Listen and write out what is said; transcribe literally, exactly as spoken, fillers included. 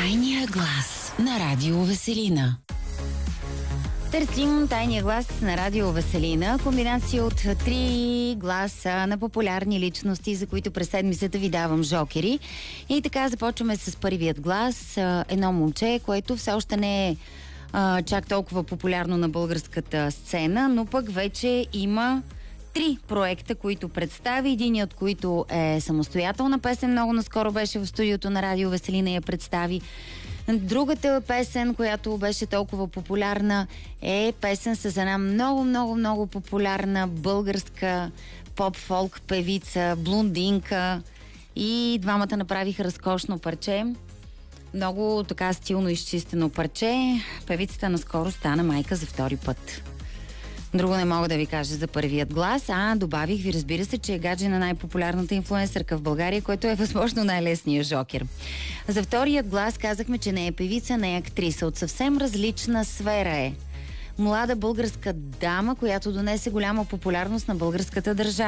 Тайния глас на Радио Веселина. Търсим тайния глас на Радио Веселина. Комбинация от три гласа на популярни личности, за които през седмицата ви давам жокери. И така започваме с първият глас. Едно момче, което все още не е а, чак толкова популярно на българската сцена, но пък вече има три проекта, които представи. Един от които е самостоятелна песен. Много наскоро беше в студиото на Радио Веселина и я представи. Другата песен, която беше толкова популярна, е песен с една много, много, много популярна българска поп-фолк певица, блондинка, и двамата направиха разкошно парче. Много така стилно изчистено парче. Певицата наскоро стана майка за втори път. Друго не мога да ви кажа за първият глас, а добавих ви, разбира се, че е гадже на най-популярната инфлуенсърка в България, което е възможно най-лесният жокер. За вторият глас казахме, че не е певица, не е актриса. От съвсем различна сфера е. Млада българска дама, която донесе голяма популярност на българската държава.